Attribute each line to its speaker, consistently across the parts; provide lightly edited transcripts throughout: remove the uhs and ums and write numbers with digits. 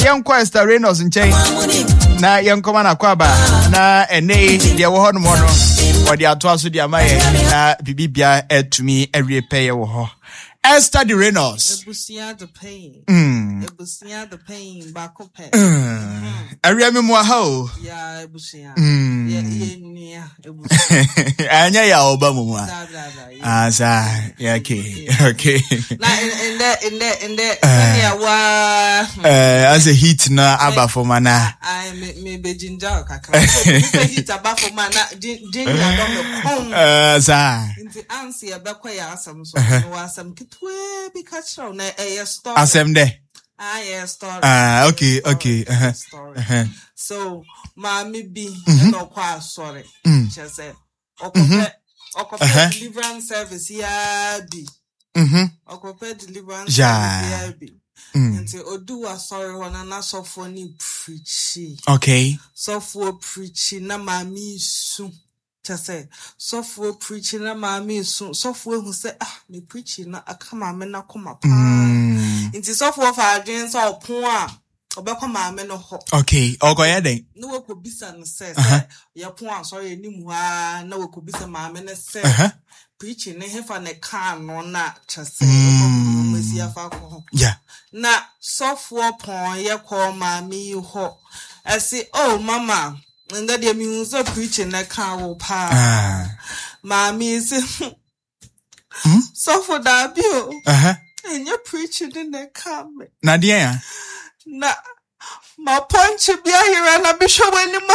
Speaker 1: young Questa Reynolds and Chain. Na young commander Kwaba. Na ene dia wo ho no mo no. Or dia to aso dia maye na bibibia to me every pay wo ho. Esther the Reynolds.
Speaker 2: Ebusia the pain. Ebusia the pain back up.
Speaker 1: Area me mo ha.
Speaker 2: Yeah, Ebusia. Yeah, Ebusia.
Speaker 1: Anya ya oba mo. Sa yeah okay.
Speaker 2: Like in the
Speaker 1: as a heat na aba for mana.
Speaker 2: I me be ginger kaka. Heat aba for mana ginger don come.
Speaker 1: Sa.
Speaker 2: Inti ansi abekwa ya asam so no asam kitwe bi ka show na store.
Speaker 1: Asem de.
Speaker 2: Yes, story.
Speaker 1: Okay.
Speaker 2: Story. So, mommy be no quite sorry. She said, okay, deliverance service here be. Okay, deliverance service here be. Until Odu sorry when I so funny preaching.
Speaker 1: Okay.
Speaker 2: So for preaching na mommy soon. Say, so for preaching na mommy soon. So for who say me preaching na akama me na kuma pa. Inti so for adwen so opon obekọ maame no ho.
Speaker 1: Okay, ogoya den.
Speaker 2: No we ko bisa no say ya pon sorry nim ha na we ko bisa maame no say preaching ne hefa ne kan no na chase ko mesia fa ko.
Speaker 1: Yeah.
Speaker 2: Na so for pon ye ko maame ho. I say, oh mama, nga de mi unso preaching ne kan wo pa. Maame say so for that bio. And you're preaching in the comment.
Speaker 1: Nadia.
Speaker 2: Na my punch be here and I be showing the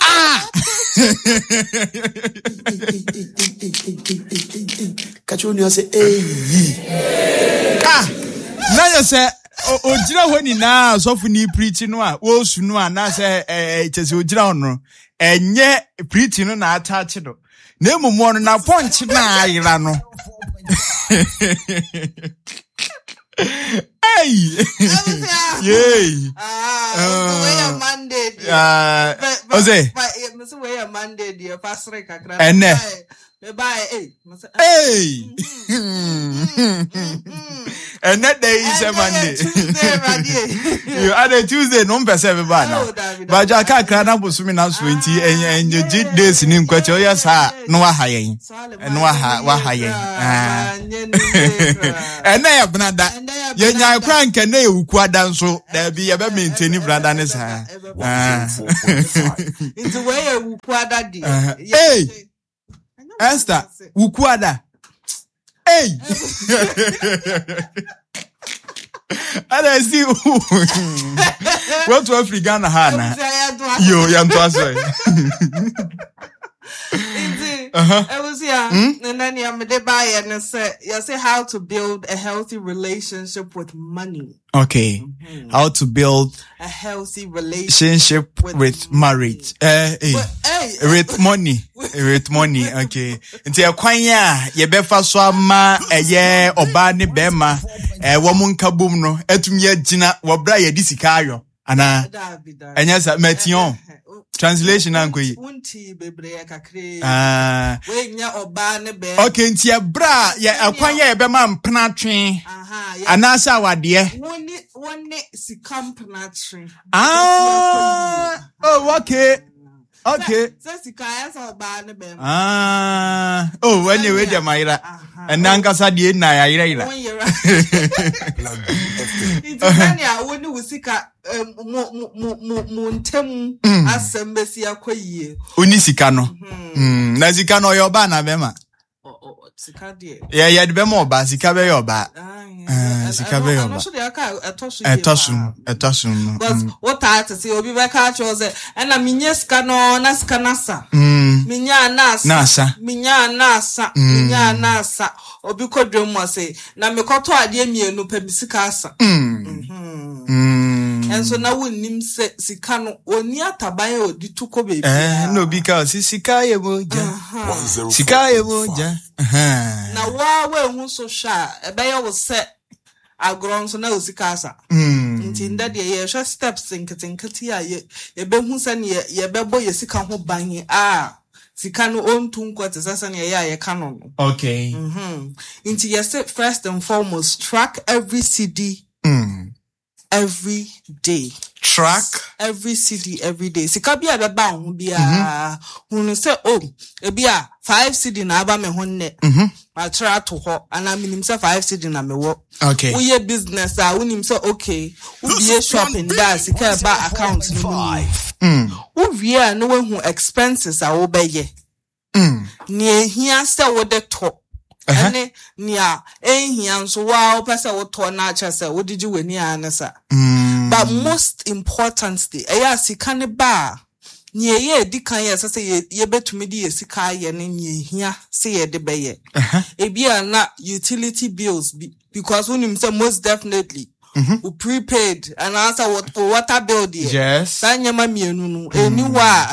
Speaker 3: Catch you say, hey.
Speaker 1: Now you say, Ojira when na so for ni preaching no a wo sunu a na say chese ojira no enye preaching no na attach do. Na emumu no na punch na ayira no. Hey! Yay!
Speaker 2: Where Monday?
Speaker 1: Ose.
Speaker 2: But where Monday, dear Pastor Kakra.
Speaker 1: And
Speaker 2: bye.
Speaker 1: Hey! And that day is a Monday. You are a Tuesday, no person now. But I can't cry up with swimming out 20 and you did this in him quite yes, no high. And no high. And I have not that. Yen ya crank and they who quad down so there be a maintaining brother and his hand.
Speaker 2: It's the way you quad.
Speaker 1: Hey, Esther, Ukwada. Hey, and I see what to African Hana. Yo, yam to us.
Speaker 2: I was here, and then you made buy and say how to build a healthy relationship with money.
Speaker 1: Okay, how to build
Speaker 2: a healthy relationship
Speaker 1: with marriage. With money. Okay. Nti akwanya ye befa so ama eye oba ne bema wo munka bum no etumi agina wo bra ye di sika ayo ana enya sa metion translation ankoyi
Speaker 2: unti bebre kakre we nya oba ne be
Speaker 1: okay nti e bra ye akwanya ye bema mpena twen ana sa wade
Speaker 2: woni sika mpena twen
Speaker 1: oh okay. Oh, when you with your Myra and Nankasa di na ira.
Speaker 2: When you seek Montem Assembly Akoye
Speaker 1: Unisicano. Nazicano your banner, Bema. Yeah, the Bemo Basicabe your bat. Sikabe yoba. Etosun.
Speaker 2: But what I to see obi beka chose and minye skano na skanasa. Minya nasa. Obi kodwem mo say na mekoto ade mienu pa misika asa. And so now we nim se sika no oni ataban odi tuko baby.
Speaker 1: No because sika ye moja. Sika ye moja.
Speaker 2: Na wa we hu so sha ebe ye wo se agron so na osikasa nti ndade ye hwe steps nketenkete a ye be hu se ne ye bebo ye sika ho ban sika no ontu nkwete sasa ne ye kano.
Speaker 1: Okay.
Speaker 2: Nti yes, first and foremost track every CD every day.
Speaker 1: track
Speaker 2: every city every day. Sika bi abeba ho bia. Hunu say ebi a 5 cedi na aba me ho nne. Ma try to ho and I minim say 5 cedi na me wo.
Speaker 1: Okay.
Speaker 2: We business unim say okay. We be shopping that sika ba account no mu. We no we hu expenses a wo be ye. Ni ehia say wo de to. Ene nia ehia nso wa wo pese wo to na acha say wo digi weni anasa. But most importantly, sika ne ba ni ye di kan ye say ye betumi di sika ye ne ni hia say ye de be ye. Ebia na utility bills because when say most definitely we prepaid and answer what water bill there.
Speaker 1: Yes.
Speaker 2: Sanyama mienu no eniwa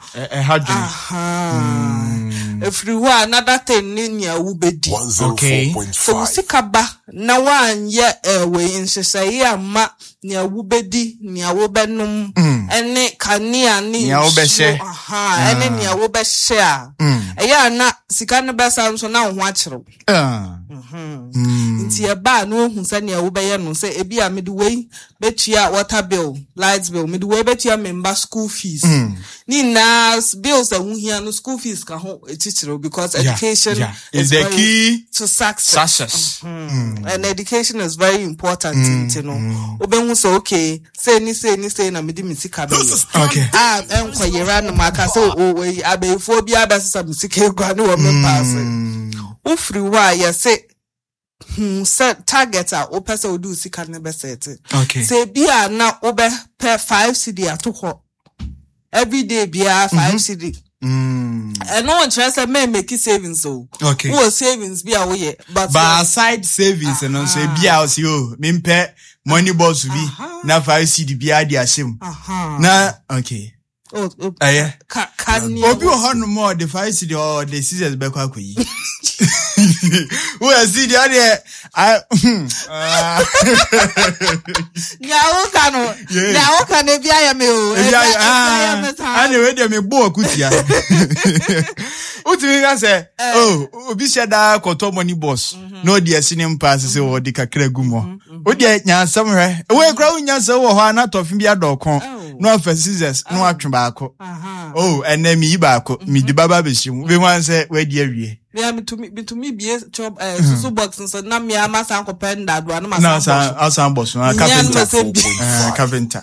Speaker 2: if you were another thing niya ubedi.
Speaker 1: Okay.
Speaker 2: So sika ba na wan ye we insese ama niya ubedi niya wobenum ene kania ni
Speaker 1: niya wobehye
Speaker 2: ene niya wobehye eya na sika ne besa nso na ho akyerew nti e ba no hu sa niya wobeye no se ebi a midway betua water bill lights bill midway betua member school fees ni na bills a hu hia no school fees ka ho because education
Speaker 1: is the key
Speaker 2: to success. And education is very important, you know. Oben so okay, say na medi misika be.
Speaker 1: Okay.
Speaker 2: Enko yera no maka so we abefo bia ba sesa misika gwa no me pass. Ufri wa ya say set target a o pese o do sika ne be set.
Speaker 1: Okay.
Speaker 2: Say bia na obe per 5 cedi atoko. Every day bia 5 cedi. And no one tries to make savings so.
Speaker 1: Okay.
Speaker 2: Who savings be away, but
Speaker 1: side savings and also be out you mimpe money boss be na 5 cedi be adi asem. Na okay.
Speaker 2: Yeah.
Speaker 1: Obi o no more the 5 cedi or the scissors be kwa koyi. Who see the other
Speaker 2: Nyawo kanu bia ya me o.
Speaker 1: Anyway dem me bo akutia. Utimi ga say obi sheda koto money boss no dey sinin pass say o di kakra gumo. O dey nyansam hwe. We kra unyansam wo ho anatofin bia dokon. No for scissors no atwe baako. And then me baako me di baba be shim. We wan say we dey awie.
Speaker 2: Yeah, me to me be job so box so na me ama san ko penda do na ma
Speaker 1: san boss na carpenter.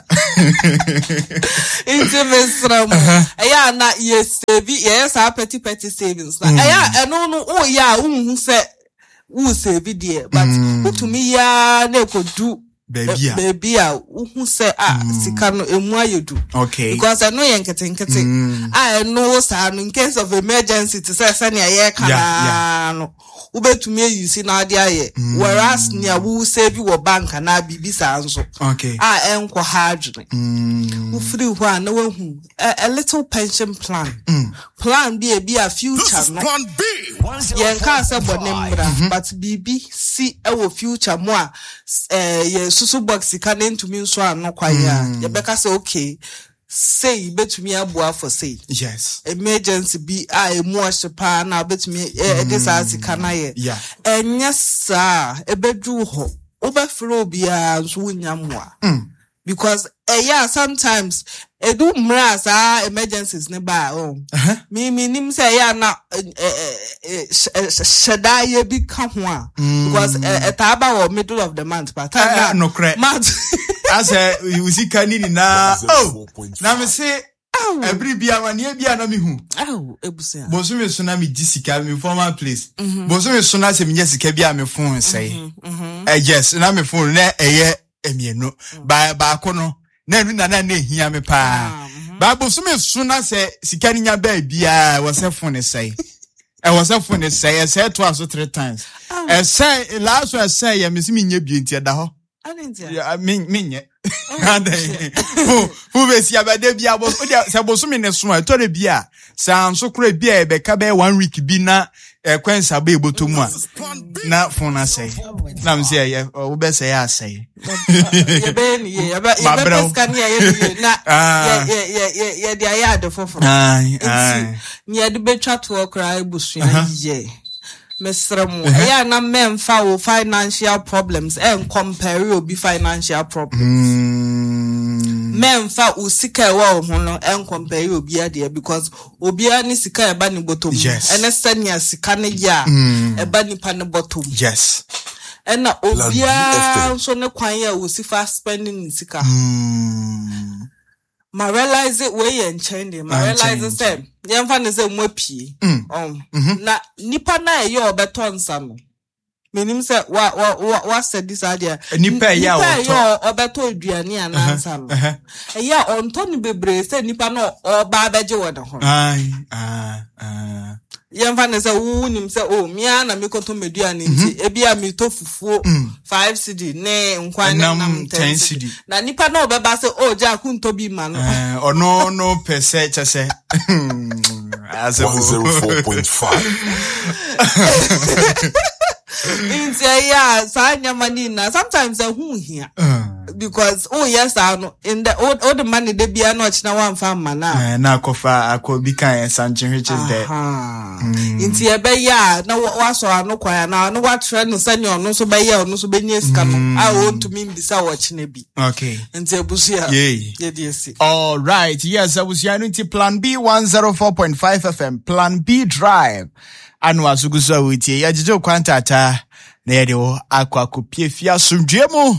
Speaker 2: Into mesram. Eya na yes save yes a petty savings na. Eya no ya unhu say who save there but to me ya na ko do baby who say sika no emu ayedu.
Speaker 1: Okay.
Speaker 2: Because I know yenkete I know say in case of emergency to say na ye kana no ubetumi use na ade aye whereas nia wo save wo bank na bibi sa nso.
Speaker 1: Okay.
Speaker 2: Enko hadwene wo free ho na wahu a little pension plan plan be a future no
Speaker 3: plan B
Speaker 2: yenka say bonembra but bibi si e wo future mo a ye susu box ka na ntumi nso ano kwaya ye beka say okay say betumi abua for say
Speaker 1: yes
Speaker 2: emergency be emu ahyepa na betumi this as kana ye enya sa ebedu ho obefro bia nso wonyamwa because sometimes edu mra emergencies ne ba me nim say na shada ye bi ka ho a because etaba wo middle of the month but
Speaker 1: no credit month as you see kanini na na me say every bia mania bia na me hu
Speaker 2: ebusia
Speaker 1: boso me so na me disika me former place boso me so na se me disika bia me phone say yes na me phone na eye emienu ba ko no na enu na ehia me pa ba boso me so na se sika ni nya ba bia wo se phone say was a phone say I said twice or 3 times say last one say ya me si me nya bi enti da ho yeah me nye who be si abade bia bo se boso me ne so a to re bia sa anso kura bia e be ka be 1 week bi na kwensa ba ebotomu a na phone asay na me say ya wo be say ya say
Speaker 2: ye be ni ye ba scan ye na ye dia ya de foforo ni ye de betwa to okra ebusua ye mesremo ya na memfa wo financial problems and compare obi financial problems memfa usika ewa ho no en compare obia de because obia ni sika eba ni bottom ene senia sika ne ya eba ni pa ne bottom
Speaker 1: yes
Speaker 2: ena obia so ne kwan ya usifa spending sika ma realize it we en change ma realize say yemfa ne say mwapi na nipa na ye obeto nsa no menim say wa said this idea
Speaker 1: nipa ya
Speaker 2: obeto aduane anansa no ya onto ni bebre say nipa no oba beje wo de ho yemfa ne say wu nim say mia na me konto meduane nti ebia me to fufuo 5 cd ne nkwan nam 10 cd na nipa na obeba say ja kunto bi ma no
Speaker 1: ono no pese chese as
Speaker 3: 104.5
Speaker 2: sometimes I who here because yes I know in the all the money they be not na one farm man
Speaker 1: na kofa akobi kan sanchin which is there
Speaker 2: inti ebe ya na waso ano kwa na no wa trend no sani ono so be ya ono so be nye sika no I want to mean bisa watch na bi
Speaker 1: okay
Speaker 2: inti ebusia
Speaker 1: yes all right yes abusia no inti plan B 104.5 FM plan B drive anwa sugusa wutie ya jijo kwantata na yede akwa kopie fia sundwemu